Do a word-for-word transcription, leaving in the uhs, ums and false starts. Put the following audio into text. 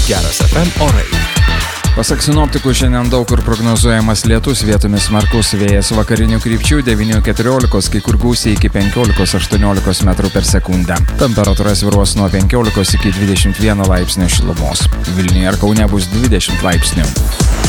Geras F M orai. Pasak sinoptikų, šiandien daug kur prognozuojamas lietus, vietomis smarkus vėjas vakarinių krypčių devynių keturiolikos, kai kur gūsiai iki penkiolikos aštuoniolikos metrų per sekundę. Temperatūra svyruos nuo penkiolikos iki dvidešimt vieno laipsnio šilumos. Vilniuje ir Kaune bus dvidešimt laipsnių.